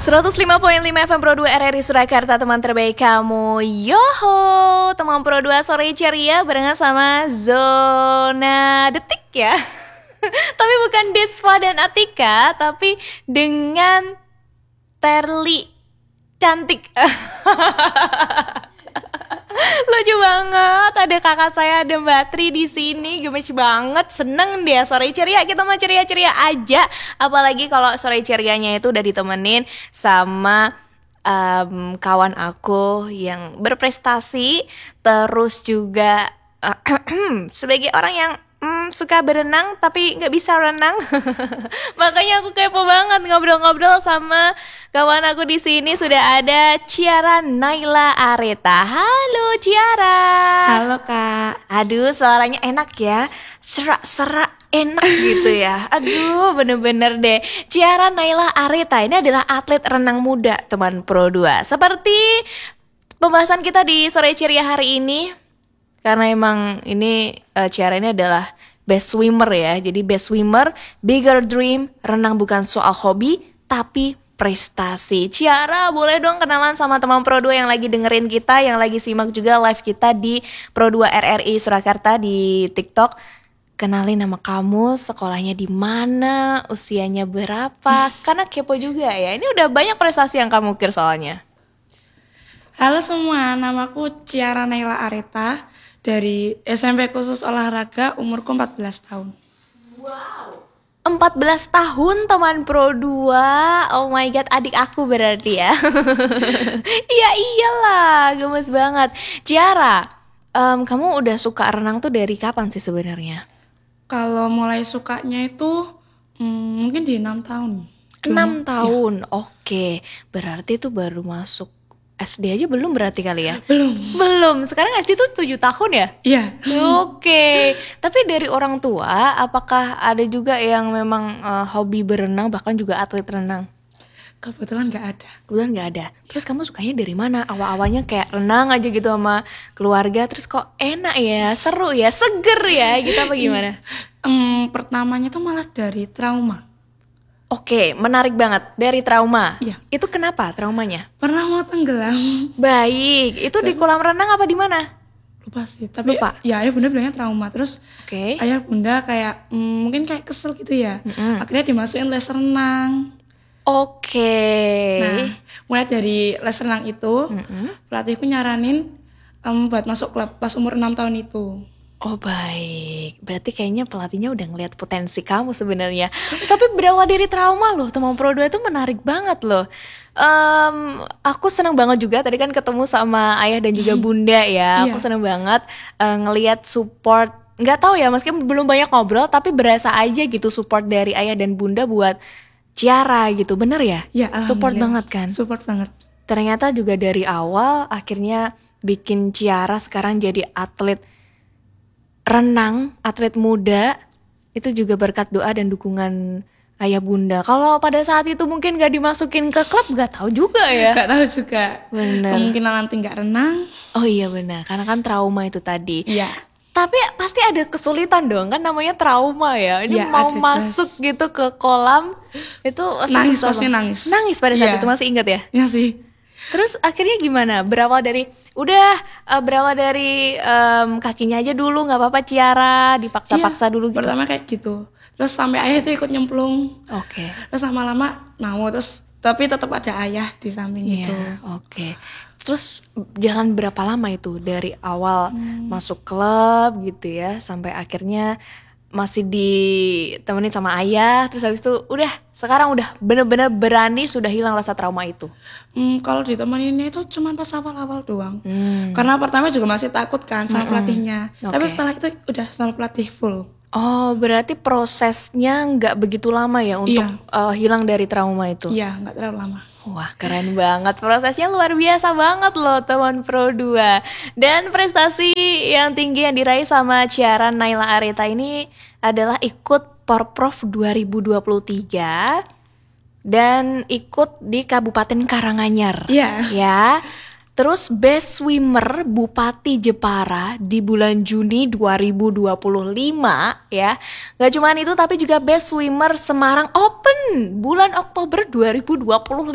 105.5 FM Pro 2 RRI Surakarta, teman terbaik kamu. Yoho, teman Pro 2 sore ceria barengan sama Zona Detik ya. Tapi bukan Desva dan Atika, tapi dengan Terli cantik. Lucu banget, ada kakak saya, ada Mbak Tri di sini, gemes banget, seneng deh sore ceria. Kita mau ceria-ceria aja, apalagi kalau sore cerianya itu udah ditemenin sama kawan aku yang berprestasi, terus juga sebagai orang yang suka berenang tapi nggak bisa renang. Makanya aku kepo banget ngobrol-ngobrol sama kawan aku di sini. Sudah ada Ciara Naila Areta. Halo Ciara. Halo Kak. Aduh, suaranya enak ya, serak-serak enak gitu ya. Aduh, bener-bener deh. Ciara Naila Areta ini adalah atlet renang muda, teman Pro 2. Seperti pembahasan kita di sore ceria hari ini, karena emang ini Ciara ini adalah best swimmer ya. Jadi best swimmer, bigger dream, renang bukan soal hobi tapi prestasi. Ciara, boleh dong kenalan sama teman Pro 2 yang lagi dengerin kita, yang lagi simak juga live kita di Pro 2 RRI Surakarta di TikTok. Kenalin nama kamu, sekolahnya di mana, usianya berapa? Karena kepo juga ya. Ini udah banyak prestasi yang kamu ukir soalnya. Halo semua, namaku Ciara Naila Areta dari SMP Khusus Olahraga, umurku 14 tahun. Wow, 14 tahun teman Pro 2. Oh my god, adik aku berarti ya. Iya iyalah, gemes banget. Ciara, kamu udah suka renang tuh dari kapan sih sebenarnya? Kalau mulai sukanya itu mungkin di 6 tahun. 6 tahun, ya. Oke. Berarti tuh baru masuk SD aja belum berarti kali ya? Belum. Sekarang SD tuh 7 tahun ya? Iya. Oke. Tapi dari orang tua, apakah ada juga yang memang hobi berenang, bahkan juga atlet renang? Kebetulan nggak ada. Kebetulan nggak ada. Terus kamu sukanya dari mana? Awal-awalnya kayak renang aja gitu sama keluarga, terus kok enak ya, seru ya, seger ya, gitu apa gimana? Pertamanya tuh malah dari trauma. Oke, menarik banget. Dari trauma. Iya. Itu kenapa traumanya? Pernah mau tenggelam. Baik, itu di kolam renang apa di mana? Lupa sih, tapi Lupa. Ya ayah bunda bilangnya trauma. Terus ayah bunda kayak mungkin kayak kesel gitu ya. Akhirnya dimasukin les renang. Oke. Nah, mulai dari les renang itu, pelatihku nyaranin buat masuk klub pas umur 6 tahun itu. Oh baik, berarti kayaknya pelatihnya udah ngeliat potensi kamu sebenarnya. Tapi berawal dari trauma loh, teman Pro 2 itu menarik banget loh. Aku seneng banget juga tadi kan ketemu sama ayah dan juga bunda ya. Aku seneng banget ngelihat support. Nggak tahu ya, meskipun belum banyak ngobrol, tapi berasa aja gitu support dari ayah dan bunda buat Ciara gitu, bener ya? Ya, support banget kan? Support banget. Ternyata juga dari awal akhirnya bikin Ciara sekarang jadi atlet renang, atlet muda. Itu juga berkat doa dan dukungan ayah bunda. Kalau pada saat itu mungkin gak dimasukin ke klub, gak tahu juga ya. Gak tahu juga. Bener. Kemungkinan nanti gak renang. Oh iya benar, karena kan trauma itu tadi. Iya. Tapi pasti ada kesulitan dong, kan namanya trauma ya. Ini ya, mau masuk gitu ke kolam, itu nangis, susah pasti banget. nangis. Nangis pada saat itu, masih ingat ya? Iya sih. Terus akhirnya gimana? Berawal dari kakinya aja dulu, nggak apa-apa Ciara, dipaksa-paksa dulu gitu. Pertama kayak gitu. Terus sampai ayah itu ikut nyemplung. Oke. Terus lama-lama mau tapi tetap ada ayah di samping gitu. Oke. Terus jalan berapa lama itu dari awal masuk klub gitu ya sampai akhirnya masih ditemenin sama ayah, terus habis itu sekarang udah bener-bener berani, sudah hilang rasa trauma itu? Kalau ditemeninnya itu cuma pas awal-awal doang. Karena pertama juga masih takut kan sama pelatihnya. Tapi setelah itu udah sama pelatih full. Oh, berarti prosesnya nggak begitu lama ya untuk hilang dari trauma itu? Iya, nggak terlalu lama. Wah, keren banget. Prosesnya luar biasa banget loh teman Pro 2. Dan prestasi yang tinggi yang diraih sama Ciara Naila Areta ini adalah ikut Porprov 2023 dan ikut di Kabupaten Karanganyar. Iya. Ya. Terus Best Swimmer Bupati Jepara di bulan Juni 2025 ya. Gak cuman itu tapi juga Best Swimmer Semarang Open bulan Oktober 2025.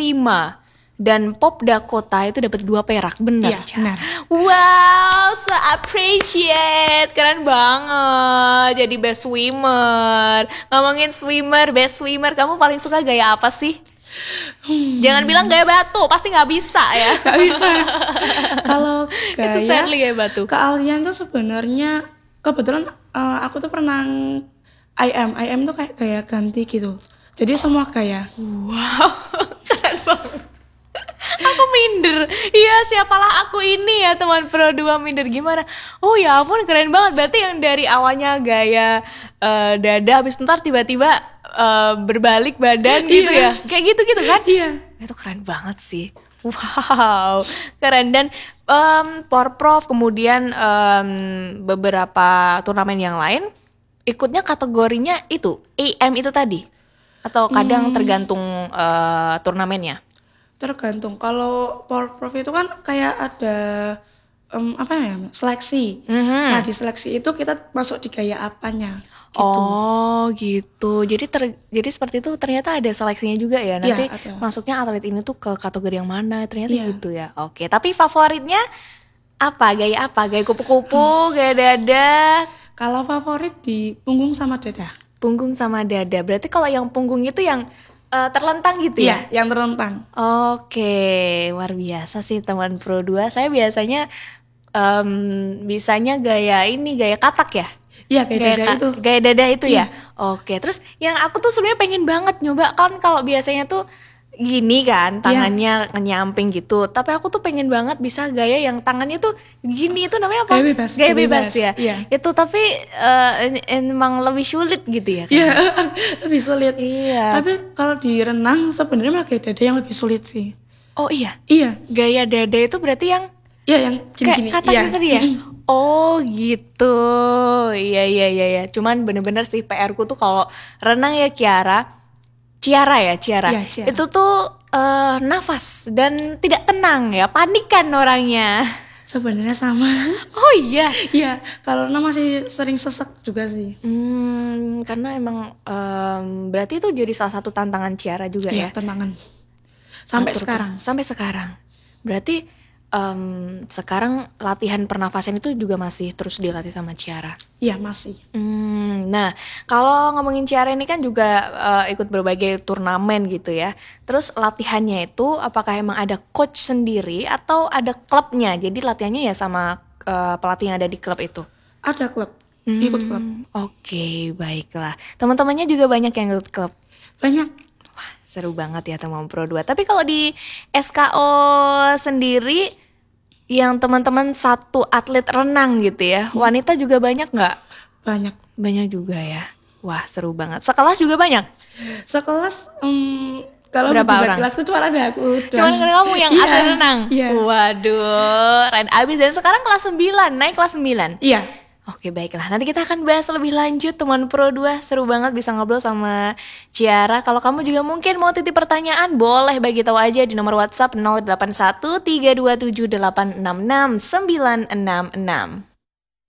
Dan Pop Dakota itu dapat 2 perak, benar? Iya, benar. Wow, so appreciate, keren banget. Jadi best swimmer. Ngomongin swimmer, best swimmer, kamu paling suka gaya apa sih? Jangan bilang gaya batu, pasti nggak bisa ya. Gak bisa. Kalau Itu sadly gaya batu. keahlian tuh sebenarnya kebetulan aku tuh pernah IM tuh kayak gaya ganti gitu. Jadi semua gaya. Wow, keren banget. Aku minder. Iya, siapalah aku ini ya, teman Pro 2 minder gimana? Oh ya ampun, keren banget. Berarti yang dari awalnya gaya dada, habis ntar tiba-tiba berbalik badan gitu ya. Kayak gitu-gitu kan? Iya. Itu keren banget sih. Wow, keren. Dan Porprov kemudian beberapa turnamen yang lain ikutnya kategorinya itu AM itu tadi, atau kadang tergantung turnamennya. Tergantung. Kalau Porprov itu kan kayak ada apa ya, seleksi. Nah di seleksi itu kita masuk di gaya apanya gitu. Oh gitu. Jadi seperti itu ternyata ada seleksinya juga ya. Nanti ada. masuknya atlet ini tuh ke kategori yang mana? Ternyata Iya. gitu ya. Oke. Tapi favoritnya apa? Gaya apa? Gaya kupu-kupu, gaya dada, Kalau favorit di punggung sama dada. punggung sama dada. Berarti kalau yang punggung itu yang terlentang gitu ya? Iya, yang terlentang. Oke, luar biasa sih teman Pro 2. Saya biasanya bisanya gaya ini, gaya katak ya? Iya, kayak dada itu. Gaya dada itu ya? Oke, terus yang aku tuh sebenarnya pengen banget nyoba, kan kalau biasanya tuh gini kan, tangannya nyamping gitu. Tapi aku tuh pengen banget bisa gaya yang tangannya tuh gini, itu namanya apa? Gaya bebas. Gaya bebas ya? Iya. Itu tapi emang lebih sulit gitu ya? Iya, lebih sulit. Iya. Tapi kalau di renang sebenarnya mah gaya dada yang lebih sulit sih. Oh iya? Iya. Gaya dada itu berarti yang Iya, yang gini-gini. kayak kata Iya. tadi ya? Oh gitu. Iya. Cuman bener-bener sih PR-ku tuh kalau renang ya Ciara. Iya, Ciara. Itu tuh nafas dan tidak tenang ya, panikan orangnya. Sebenarnya sama. Oh iya. Iya, kalau renang masih sering sesek juga sih. Karena emang berarti itu jadi salah satu tantangan Ciara juga ya. Iya, tantangan. Sampai Atur sekarang. Sampai sekarang. Berarti sekarang latihan pernafasan itu juga masih terus dilatih sama Ciara. Iya, masih. Nah, kalau ngomongin Ciara ini kan juga ikut berbagai turnamen gitu ya. Terus latihannya itu apakah emang ada coach sendiri atau ada klubnya? Jadi latihannya ya sama pelatih yang ada di klub itu? Ada klub, ikut klub. Oke, baiklah. Teman-temannya juga banyak yang ikut klub. Banyak. Wah, seru banget ya teman Pro 2. Tapi kalau di SKO sendiri yang teman-teman satu atlet renang gitu ya, wanita juga banyak nggak? Banyak. Banyak juga ya. Wah, seru banget. Sekelas juga banyak? Sekelas, kalau Berapa di orang? kelasku cuma ada aku. Cuman kamu yang Iya, atlet renang? Iya. Waduh, keren abis. Dan sekarang kelas 9, naik kelas 9. Iya. Oke, baiklah. Nanti kita akan bahas lebih lanjut teman Pro 2. Seru banget bisa ngobrol sama Ciara. Kalau kamu juga mungkin mau titip pertanyaan, boleh bagi tahu aja di nomor WhatsApp 081 327 866 966.